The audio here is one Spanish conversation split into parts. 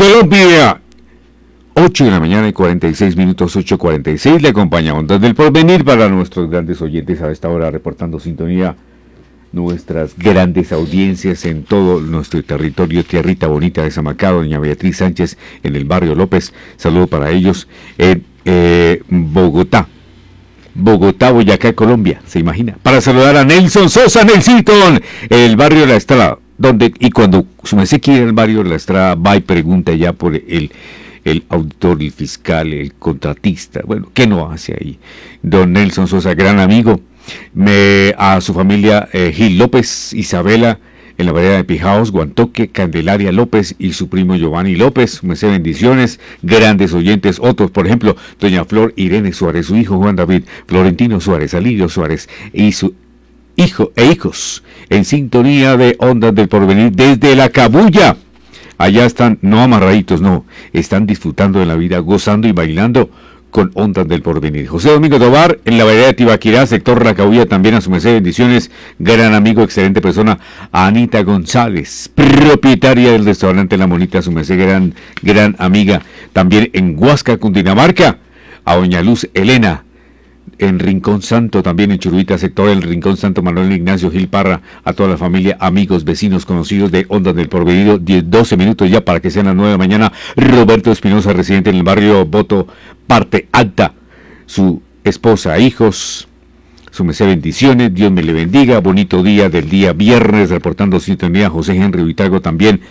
Colombia. 8 de la mañana y 46 minutos, 8:46. Le acompaña Ondas del Porvenir para nuestros grandes oyentes a esta hora, reportando sintonía. Nuestras grandes audiencias en todo nuestro territorio, tierrita bonita de Samacá, doña Beatriz Sánchez en el barrio López. Saludo para ellos en Bogotá, Boyacá, Colombia, se imagina. Para saludar a Nelson Sosa, Nelsito, el barrio de La Estrada, donde, y cuando su merced quiere el barrio de La Estrada, va y pregunta ya por el auditor, el fiscal, el contratista, bueno, ¿qué no hace ahí? Don Nelson Sosa, gran amigo. A su familia Gil López, Isabela, en la vereda de Pijaos, Guantoque, Candelaria López y su primo Giovanni López, me sé bendiciones, grandes oyentes, otros, por ejemplo, doña Flor Irene Suárez, su hijo Juan David, Florentino Suárez, Alirio Suárez y su hijo e hijos, en sintonía de Ondas del Porvenir desde La Cabulla. Allá están, no amarraditos, no, están disfrutando de la vida, gozando y bailando con Ondas del Porvenir. José Domingo Tobar, en la vereda de Tibaquirá, sector La Cabulla, también a su merced bendiciones, gran amigo, excelente persona, a Anita González, propietaria del restaurante La Monita, a su merced, gran amiga, también en Huasca, Cundinamarca, a doña Luz Elena, en Rincón Santo, también en Churubita, sector del Rincón Santo, Manuel Ignacio Gil Parra, a toda la familia, amigos, vecinos, conocidos de Ondas del Porvenir, 12 minutos ya para que sean las 9 de la mañana. Roberto Espinosa, residente en el barrio Boto, parte alta, su esposa, hijos, su merced bendiciones, Dios me le bendiga, bonito día del día viernes, reportando sintonía, José Henry Vitalgo también,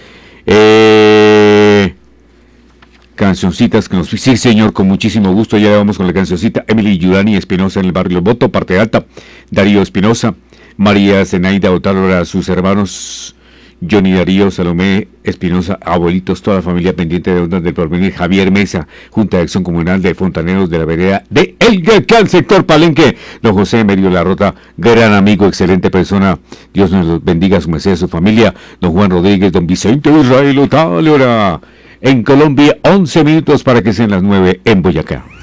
cancioncitas que nos... Sí, señor, con muchísimo gusto. Ya vamos con la cancioncita. Emily Yudani Espinosa en el barrio Boto, parte alta. Darío Espinosa, María Zenaida Otálora, sus hermanos Johnny Darío, Salomé Espinosa, abuelitos, toda la familia pendiente de Ondas del Porvenir. Javier Mesa, Junta de Acción Comunal de Fontaneros de la vereda de El Gacal, sector Palenque. Don José Merio Larrota, gran amigo, excelente persona. Dios nos bendiga a su merced, a su familia. Don Juan Rodríguez, don Vicente Israel Otálora. En Colombia, 11 minutos para que sean las 9 en Boyacá.